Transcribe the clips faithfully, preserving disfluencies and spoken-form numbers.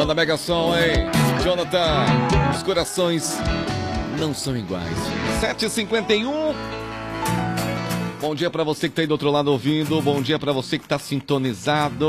Banda Mega Som, hein? Jonathan, os corações não são iguais. sete e cinquenta e um. Bom dia pra você que tá aí do outro lado ouvindo. Bom dia pra você que tá sintonizado.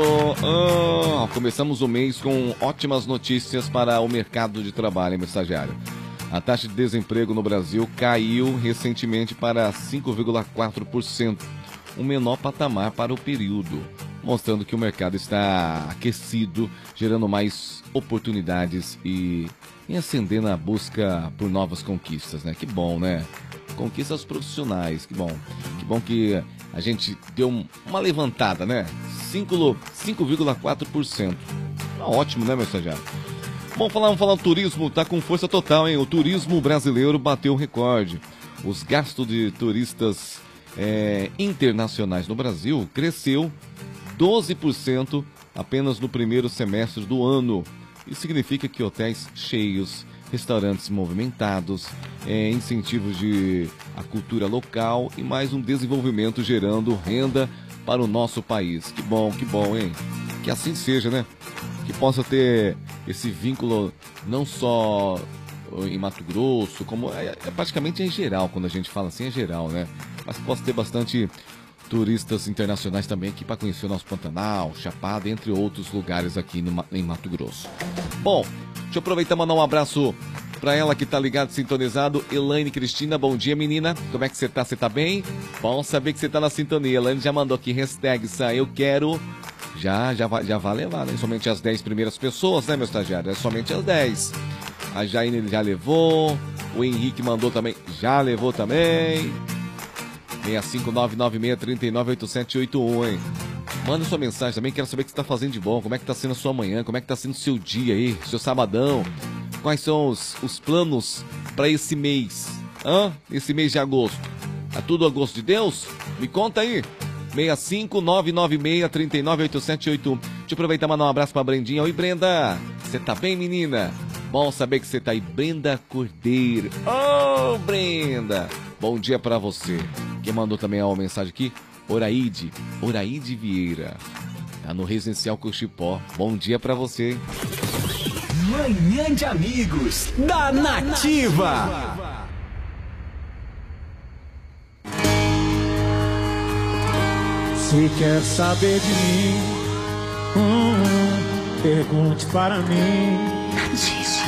Ah, começamos o mês com ótimas notícias para o mercado de trabalho, hein, mensageário? A taxa de desemprego no Brasil caiu recentemente para cinco vírgula quatro por cento, o menor patamar para o período, mostrando que o mercado está aquecido, gerando mais oportunidades e, e acendendo a busca por novas conquistas, né? Que bom, né? Conquistas profissionais, que bom. Que bom que a gente deu um, uma levantada, né? cinco vírgula quatro por cento. Tá ótimo, né, mensageiro? Bom, falar, vamos falar do turismo, tá com força total, hein? O turismo brasileiro bateu o recorde. Os gastos de turistas é, internacionais no Brasil cresceu doze por cento apenas no primeiro semestre do ano. Isso significa que hotéis cheios, restaurantes movimentados, é, incentivos de a cultura local e mais um desenvolvimento gerando renda para o nosso país. Que bom, que bom, hein? Que assim seja, né? Que possa ter esse vínculo não só em Mato Grosso, como é, é praticamente em geral, quando a gente fala assim, é geral, né? Mas que possa ter bastante turistas internacionais também aqui para conhecer o nosso Pantanal, Chapada, entre outros lugares aqui no, em Mato Grosso. Bom, deixa eu aproveitar e mandar um abraço para ela que tá ligado, sintonizado. Elaine Cristina, bom dia, menina. Como é que você tá? Você tá bem? Bom saber que você tá na sintonia. Elaine já mandou aqui, hashtag eu quero. Já, já, vai, já vai levar, né? Somente as dez primeiras pessoas, né, meu estagiário? É somente as dez. A Jaine já levou. O Henrique mandou também, já levou também. seis cinco nove nove seis três nove oito sete oito um, hein? Manda sua mensagem também, quero saber o que você tá fazendo de bom, como é que tá sendo a sua manhã, como é que tá sendo o seu dia aí, seu sabadão. Quais são os, os planos para esse mês? Hã? Esse mês de agosto. Tá tudo a gosto de Deus? Me conta aí. seis cinco nove nove seis três nove oito sete oito um. Deixa eu aproveitar e mandar um abraço pra Brendinha. Oi, Brenda. Você tá bem, menina? Bom saber que você tá aí. Brenda Cordeiro. Ô, oh, Brenda. Bom dia pra você. Quem mandou também a mensagem aqui? Oraide. Oraide Vieira. Tá no Residencial Cochipó. Bom dia pra você. Manhã de Amigos da Nativa. Se quer saber de mim, hum, pergunte para mim.